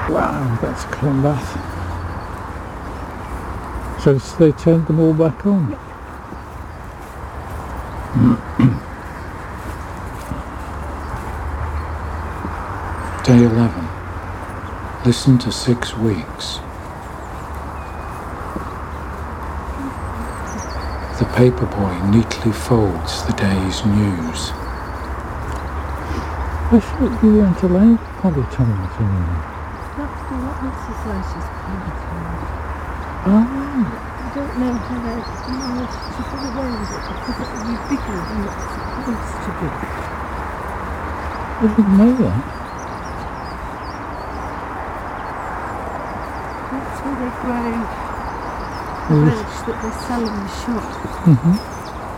Wow, that's a clean bath. So they turned them all back on? Day 11. Listen to 6 weeks. The paperboy neatly folds the day's news. I thought you weren't allowed polytones anymore. That's the what exercises polytones. Oh. I don't know how they managed to get away with it because it would be bigger than it's supposed to be. I didn't know that. That's where they grow the veg that they sell in the shop.